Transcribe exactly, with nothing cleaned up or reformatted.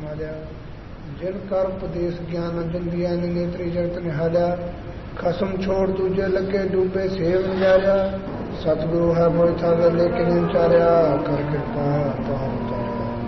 संभालिया। जिन कर उपदेश ज्ञान अंजन दिया नेत्री जगत निहालिया। खसम छोड़ दूजे लगे डूबे सेव नजारिया। सतगुरु है मोहि थावे लेकिन उचारिया। कर कृपा पार उतारिया।